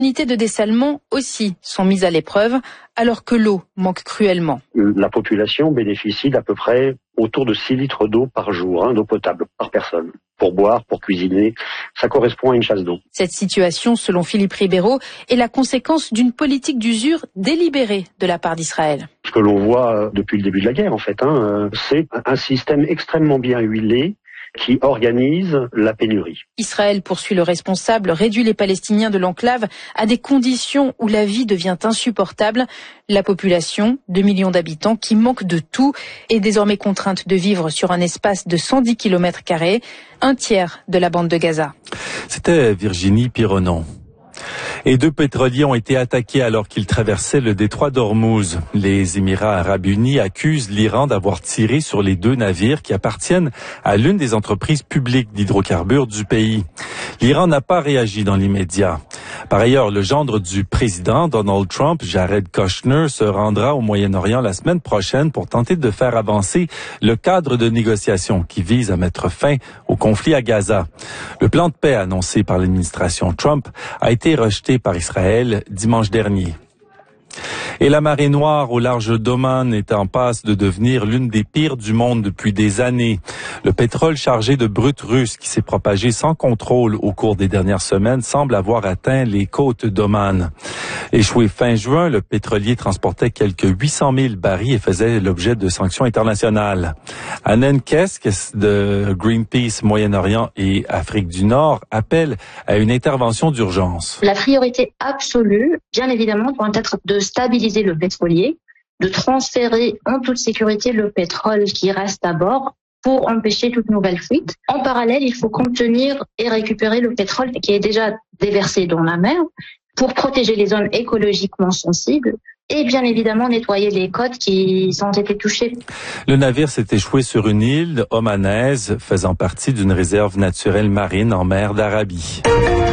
unités de dessalement aussi sont mises à l'épreuve alors que l'eau manque cruellement. La population bénéficie d'à peu près autour de 6 litres d'eau par jour, d'eau potable par personne. Pour boire, pour cuisiner, ça correspond à une chasse d'eau. Cette situation, selon Philippe Ribeiro, est la conséquence d'une politique d'usure délibérée de la part d'Israël. Ce que l'on voit depuis le début de la guerre, en fait, c'est un système extrêmement bien huilé qui organise la pénurie. Israël, poursuit le responsable, réduit les Palestiniens de l'enclave à des conditions où la vie devient insupportable. La population, 2 millions d'habitants, qui manque de tout, est désormais contrainte de vivre sur un espace de 110 km², un tiers de la bande de Gaza. C'était Virginie Pironon. Et 2 pétroliers ont été attaqués alors qu'ils traversaient le détroit d'Ormuz. Les Émirats arabes unis accusent l'Iran d'avoir tiré sur les 2 navires qui appartiennent à l'une des entreprises publiques d'hydrocarbures du pays. L'Iran n'a pas réagi dans l'immédiat. Par ailleurs, le gendre du président Donald Trump, Jared Kushner, se rendra au Moyen-Orient la semaine prochaine pour tenter de faire avancer le cadre de négociation qui vise à mettre fin au conflit à Gaza. Le plan de paix annoncé par l'administration Trump a été rejeté par Israël dimanche dernier. Et la marée noire au large d'Oman est en passe de devenir l'une des pires du monde depuis des années. Le pétrole chargé de brut russe qui s'est propagé sans contrôle au cours des dernières semaines semble avoir atteint les côtes d'Oman. Échoué fin juin, le pétrolier transportait quelques 800 000 barils et faisait l'objet de sanctions internationales. Anen Kesk de Greenpeace Moyen-Orient et Afrique du Nord appelle à une intervention d'urgence. La priorité absolue, bien évidemment, doit être de stabiliser le pétrolier, de transférer en toute sécurité le pétrole qui reste à bord pour empêcher toute nouvelle fuite. En parallèle, il faut contenir et récupérer le pétrole qui est déjà déversé dans la mer pour protéger les zones écologiquement sensibles et bien évidemment nettoyer les côtes qui ont été touchées. Le navire s'est échoué sur une île omanaise faisant partie d'une réserve naturelle marine en mer d'Arabie.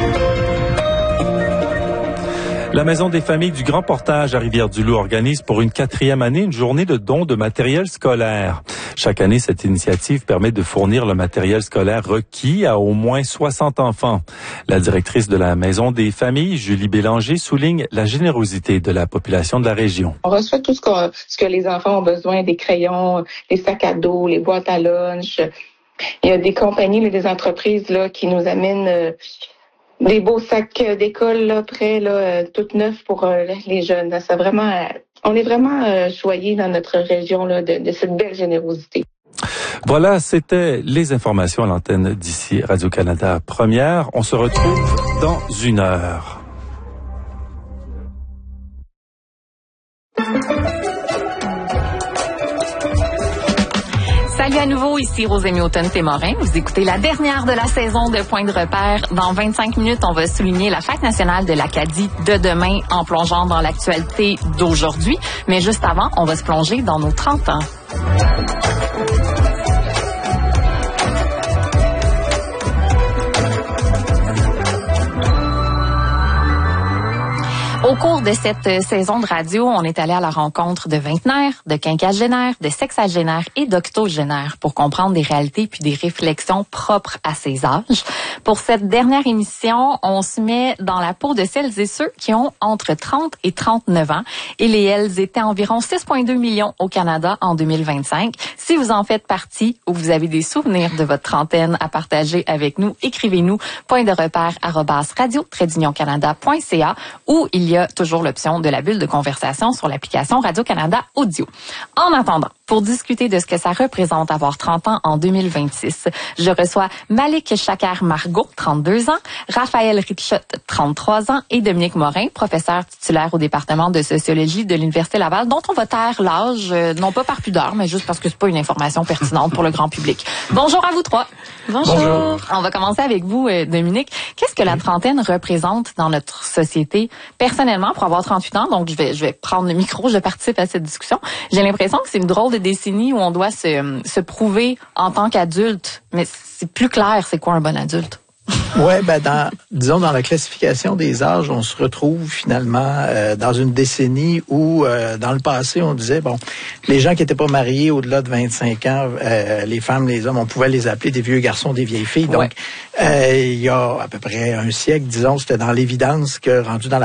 La Maison des familles du Grand Portage à Rivière-du-Loup organise pour une 4e année une journée de dons de matériel scolaire. Chaque année, cette initiative permet de fournir le matériel scolaire requis à au moins 60 enfants. La directrice de la Maison des familles, Julie Bélanger, souligne la générosité de la population de la région. On reçoit tout ce que les enfants ont besoin, des crayons, les sacs à dos, les boîtes à lunch. Il y a des compagnies, des entreprises là, qui nous amènent des beaux sacs d'école là, prêts, là, tout neufs pour les jeunes. Ça vraiment, on est vraiment choyés dans notre région là, de cette belle générosité. Voilà, c'était les informations à l'antenne d'ici Radio-Canada Première. On se retrouve dans 1 heure. Salut à nouveau, ici Rosémie Automne-Témorin. Vous écoutez la dernière de la saison de Point de repère. Dans 25 minutes, on va souligner la fête nationale de l'Acadie de demain en plongeant dans l'actualité d'aujourd'hui. Mais juste avant, on va se plonger dans nos 30 ans. Au cours de cette saison de radio, on est allé à la rencontre de vingtenaires, de quinquagénaires, de sexagénaires et d'octogénaires pour comprendre des réalités puis des réflexions propres à ces âges. Pour cette dernière émission, on se met dans la peau de celles et ceux qui ont entre 30 et 39 ans. Et elles étaient environ 6,2 millions au Canada en 2025. Si vous en faites partie ou vous avez des souvenirs de votre trentaine à partager avec nous, écrivez-nous pointderepère@radio-canada.ca où il y a toujours l'option de la bulle de conversation sur l'application Radio-Canada Audio. En attendant, pour discuter de ce que ça représente avoir 30 ans en 2026, je reçois Malik Chaker-Margot, 32 ans, Raphaël Richotte, 33 ans, et Dominique Morin, professeur titulaire au département de sociologie de l'Université Laval, dont on va taire l'âge, non pas par pudeur, mais juste parce que c'est pas une information pertinente pour le grand public. Bonjour à vous trois. Bonjour. On va commencer avec vous, Dominique. Qu'est-ce que la trentaine représente dans notre société? Personnellement, pour avoir 38 ans, donc je vais prendre le micro, je participe à cette discussion. J'ai l'impression que c'est une drôle de décennie où on doit se prouver en tant qu'adulte. Mais c'est plus clair, c'est quoi un bon adulte? Ouais, disons dans la classification des âges, on se retrouve finalement dans une décennie où dans le passé, on disait les gens qui étaient pas mariés au-delà de 25 ans, les femmes, les hommes, on pouvait les appeler des vieux garçons, des vieilles filles. Donc il y a à peu près un siècle, disons, c'était dans l'évidence que rendu dans la